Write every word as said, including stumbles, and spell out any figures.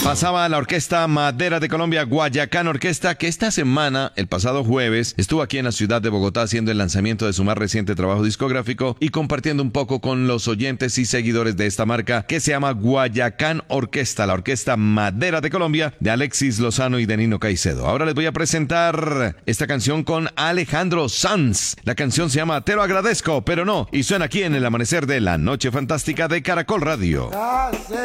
Pasaba la Orquesta Madera de Colombia, Guayacán Orquesta, que esta semana, el pasado jueves, estuvo aquí en la ciudad de Bogotá haciendo el lanzamiento de su más reciente trabajo discográfico y compartiendo un poco con los oyentes y seguidores de esta marca que se llama Guayacán Orquesta, la Orquesta Madera de Colombia de Alexis Lozano y de Nino Caicedo. Ahora les voy a presentar esta canción con Alejandro Sanz. La canción se llama Te lo agradezco, pero no, y suena aquí en el amanecer de la Noche Fantástica de Caracol Radio.